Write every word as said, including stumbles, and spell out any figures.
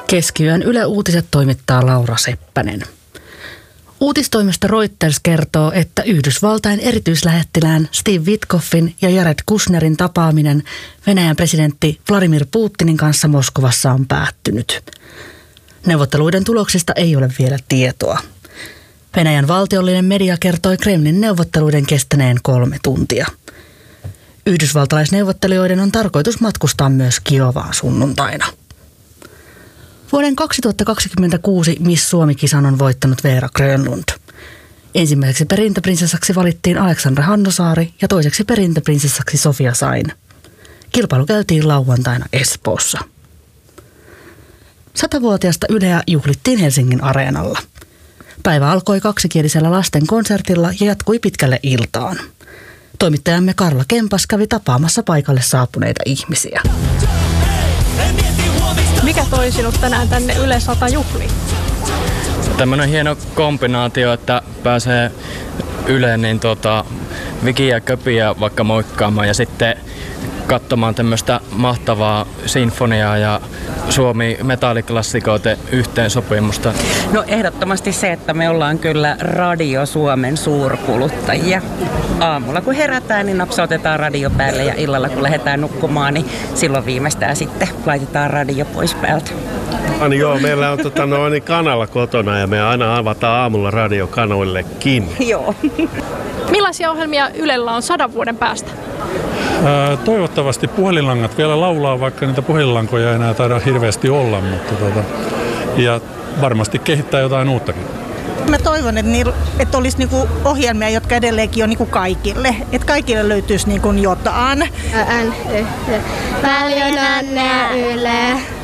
Keskiyön Yle Uutiset toimittaa Laura Seppänen. Uutistoimisto Reuters kertoo, että Yhdysvaltain erityislähettilään Steve Witkoffin ja Jared Kushnerin tapaaminen Venäjän presidentti Vladimir Putinin kanssa Moskovassa on päättynyt. Neuvotteluiden tuloksista ei ole vielä tietoa. Venäjän valtiollinen media kertoi Kremlin neuvotteluiden kestäneen kolme tuntia. Yhdysvaltalaisneuvottelijoiden on tarkoitus matkustaa myös Kiovaan sunnuntaina. Vuoden kaksituhattakaksikymmentäkuusi Miss Suomi-kisan on voittanut Veera Grönlund. Ensimmäiseksi perintöprinsessaksi valittiin Aleksandra Hannosaari ja toiseksi perintöprinsessaksi Sofia Sain. Kilpailu käytiin lauantaina Espoossa. Satavuotiaasta Yleä juhlittiin Helsingin Areenalla. Päivä alkoi kaksikielisellä lasten konsertilla ja jatkui pitkälle iltaan. Toimittajamme Karla Kempas kävi tapaamassa paikalle saapuneita ihmisiä. Mikä toi sinut tänään tänne Yle sata juhliin? Tämmönen hieno kombinaatio, että pääsee Yleen niin tota, Vikiä ja Köpiä vaikka moikkaamaan ja sitten katsomaan tämmöistä mahtavaa sinfoniaa ja Suomi metalliklassikoiden yhteensopimusta. No ehdottomasti se, että me ollaan kyllä Radio Suomen suurkuluttajia. Aamulla kun herätään, niin napsautetaan radio päälle ja illalla kun lähdetään nukkumaan, niin silloin viimeistään sitten laitetaan radio pois päältä. Ani joo, meillä on tota, no, niin kanalla kotona ja me aina avataan aamulla radiokanoillekin. Joo. Millaisia ohjelmia Ylellä on sadan vuoden päästä? Ää, toivottavasti puhelinlangat vielä laulaa, vaikka niitä puhelinlankoja ei enää taida hirveästi olla, mutta tota, ja varmasti kehittää jotain uuttakin. Mä toivon, että, niillä, että olisi niinku ohjelmia, jotka edelleenkin on niinku kaikille. Että kaikille löytyisi niinku jotain. Paljon onnea Yle.